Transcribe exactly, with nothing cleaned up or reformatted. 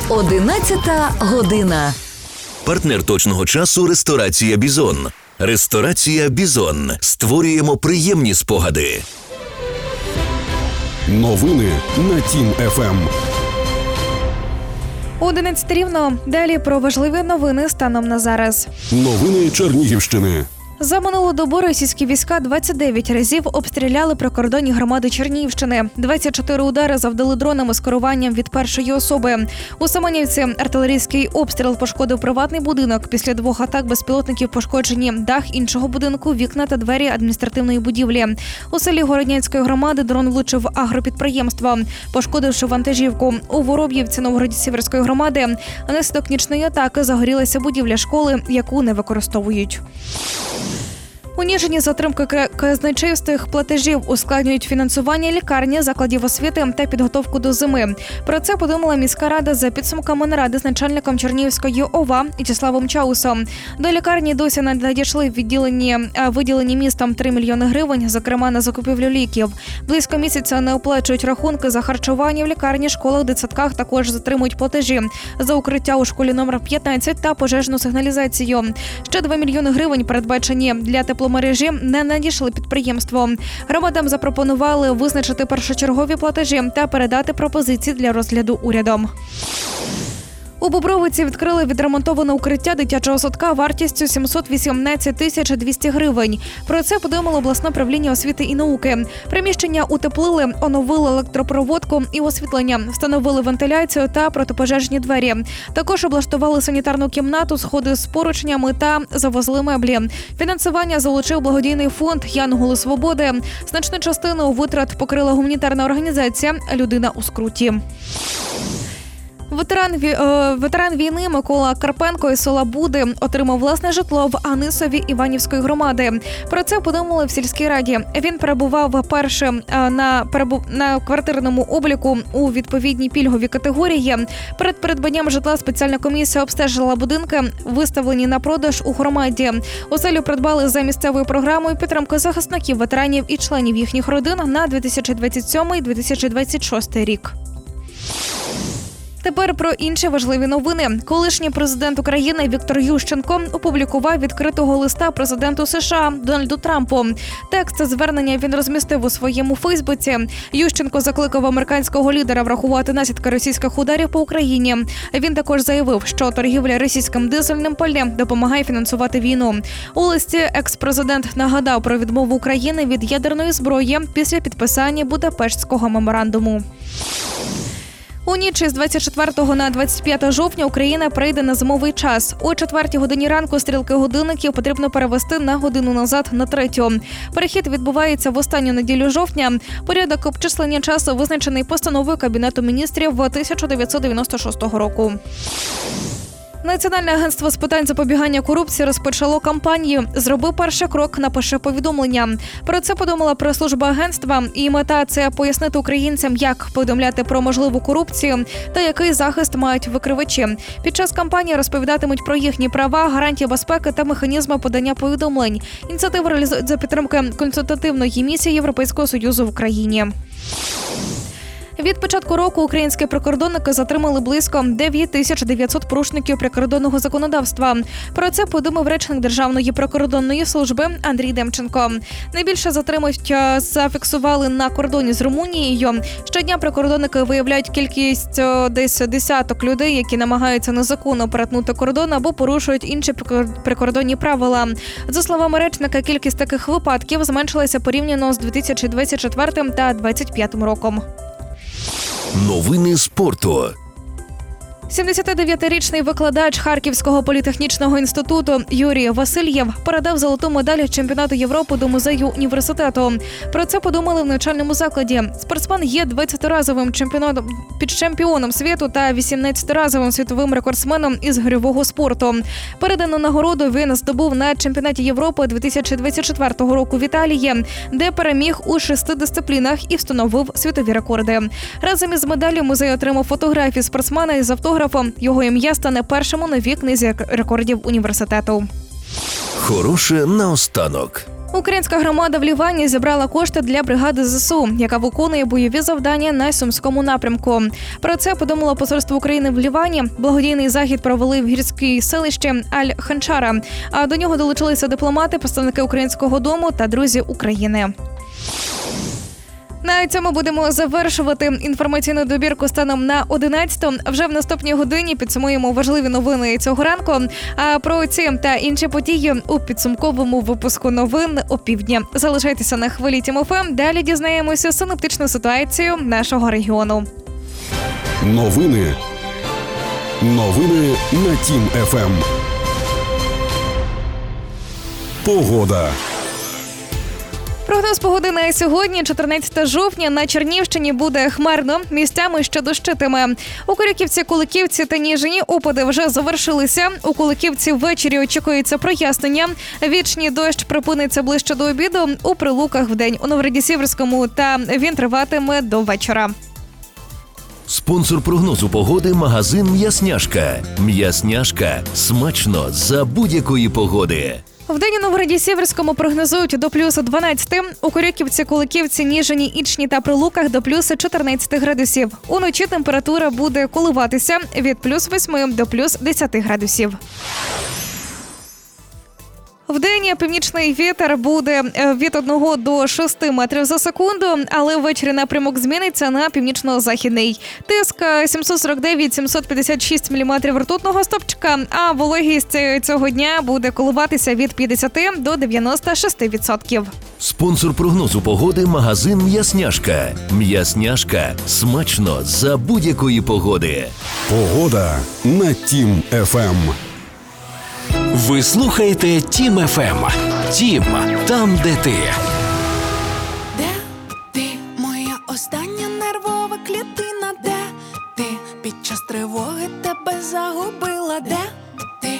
Одинадцята година. Партнер точного часу – ресторація «Бізон». Ресторація «Бізон». Створюємо приємні спогади. Новини на Тім еф ем. одинадцята рівно. Далі про важливі новини станом на зараз. Новини Чернігівщини. За минулу добу російські війська двадцять дев'ять разів обстріляли прикордонні громади Чернігівщини. двадцять чотири удари завдали дронами з керуванням від першої особи. У Семенівці артилерійський обстріл пошкодив приватний будинок. Після двох атак безпілотників пошкоджені дах іншого будинку, вікна та двері адміністративної будівлі. У селі Городнянської громади дрон влучив в агропідприємство, пошкодивши вантажівку. У Вороб'ївці Новгород-Сіверської громади внаслідок нічної атаки загорілася будівля школи, яку не використовують. У Ніжині затримки казначейських платежів ускладнюють фінансування лікарні, закладів освіти та підготовку до зими. Про це подумала міська рада за підсумками наради з начальником Чернігівської ОВА В'ячеславом Чаусом. До лікарні досі не надійшли відділені, виділені містом три мільйони гривень, зокрема на закупівлю ліків. Близько місяця не оплачують рахунки за харчування в лікарні, школах, дитсадках, також затримують платежі за укриття у школі номер п'ятнадцять та пожежну сигналізацію. Ще два мільйони гривень передбачені для тепло мережі не надійшли підприємство. Громадам запропонували визначити першочергові платежі та передати пропозиції для розгляду урядом. У Бобровиці відкрили відремонтоване укриття дитячого садка вартістю сімсот вісімнадцять тисяч двісті гривень. Про це повідомило обласне управління освіти і науки. Приміщення утеплили, оновили електропроводку і освітлення, встановили вентиляцію та протипожежні двері. Також облаштували санітарну кімнату, сходи з поручнями та завозили меблі. Фінансування залучив благодійний фонд «Янголи Свободи». Значну частину витрат покрила гуманітарна організація «Людина у скруті». Ветеран, ветеран війни Микола Карпенко із села Буди отримав власне житло в Анисові Іванівської громади. Про це подумали в сільській раді. Він перебував першим на, на квартирному обліку у відповідній пільговій категорії. Перед придбанням житла спеціальна комісія обстежила будинки, виставлені на продаж у громаді. Оселю придбали за місцевою програмою підтримки захисників, ветеранів і членів їхніх родин на дві тисячі двадцять сьомий - дві тисячі двадцять шостий рік. Тепер про інші важливі новини. Колишній президент України Віктор Ющенко опублікував відкритого листа президенту США Дональду Трампу. Текст звернення він розмістив у своєму Фейсбуці. Ющенко закликав американського лідера врахувати наслідки російських ударів по Україні. Він також заявив, що торгівля російським дизельним пальним допомагає фінансувати війну. У листі екс-президент нагадав про відмову України від ядерної зброї після підписання Будапештського меморандуму. У ніч із двадцять четвертого на двадцять п'яте жовтня Україна перейде на зимовий час. О четвертій годині ранку стрілки годинників потрібно перевести на годину назад на третю. Перехід відбувається в останню неділю жовтня. Порядок обчислення часу визначений постановою Кабінету міністрів тисяча дев'ятсот дев'яносто шостого року. Національне агентство з питань запобігання корупції розпочало кампанію «Зроби перший крок, напиши повідомлення». Про це подумала прес-служба агентства. І мета – це пояснити українцям, як повідомляти про можливу корупцію та який захист мають викривачі. Під час кампанії розповідатимуть про їхні права, гарантії безпеки та механізми подання повідомлень. Ініціативу реалізують за підтримки консультативної місії Європейського Союзу в Україні. Від початку року українські прикордонники затримали близько дев'ять тисяч дев'ятсот порушників прикордонного законодавства. Про це повідомив речник Державної прикордонної служби Андрій Демченко. Найбільше затримуть зафіксували на кордоні з Румунією. Щодня прикордонники виявляють кількість десь десяток людей, які намагаються незаконно перетнути кордон або порушують інші прикордонні правила. За словами речника, кількість таких випадків зменшилася порівняно з дві тисячі двадцять четвертим та двадцять п'ятим роком. Новини спорту. сімдесятидев'ятирічний викладач Харківського політехнічного інституту Юрій Васильєв передав золоту медаль чемпіонату Європи до музею університету. Про це подумали в навчальному закладі. Спортсмен є двадцятиразовим чемпіоном, підчемпіоном світу та вісімнадцятиразовим світовим рекордсменом із гирьового спорту. Передану нагороду він здобув на чемпіонаті Європи дві тисячі двадцять четвертого року в Італії, де переміг у шести дисциплінах і встановив світові рекорди. Разом із медаллю музей отримав фотографії спортсмена із автографом. Його ім'я стане першим у новій книзі рекордів університету. Хороше наостанок. Українська громада в Лівані зібрала кошти для бригади ЗСУ, яка виконує бойові завдання на Сумському напрямку. Про це повідомило посольство України в Лівані. Благодійний захід провели в гірській селищі Аль-Ханчара, а до нього долучилися дипломати, представники Українського дому та друзі України. На цьому будемо завершувати інформаційну добірку станом на одинадцяту. Вже в наступній годині підсумуємо важливі новини цього ранку. А про ці та інші події у підсумковому випуску новин опівдні. Залишайтеся на хвилі Тім еф ем. Далі дізнаємося синоптичну ситуацію нашого регіону. Новини. Новини на Тім еф ем. Погода. Прогноз погоди на сьогодні, чотирнадцяте жовтня, на Чернігівщині буде хмарно, місцями ще дощитиме. У Корюківці, Куликівці та Ніжині опади вже завершилися. У Куликівці ввечері очікується прояснення. Вічний дощ припиниться ближче до обіду, у Прилуках вдень, у Новгороді-Сіверському, та він триватиме до вечора. Спонсор прогнозу погоди – магазин «М'ясняшка». «М'ясняшка» – смачно за будь-якої погоди. Вдень у Новгороді-Сіверському прогнозують до плюс дванадцяти, у Корюківці, Куликівці, Ніжині, Ічні та Прилуках до плюс чотирнадцяти градусів. Уночі температура буде коливатися від плюс восьми до плюс десяти градусів. Вдень північний вітер буде від одного до шести метрів за секунду, але ввечері напрямок зміниться на північно-західний. Тиск сімсот сорок дев'ять - сімсот п'ятдесят шість міліметрів ртутного стопчика, а вологість цього дня буде коливатися від п'ятдесяти до дев'яноста шести відсотків. Спонсор прогнозу погоди – магазин «М'ясняшка». «М'ясняшка» – смачно за будь-якої погоди. Погода на Тім еф ем. Ви слухаєте Тім еф ем. Тім – там, де ти. Де ти, моя остання нервова клітина? Де ти, під час тривоги тебе загубила? Де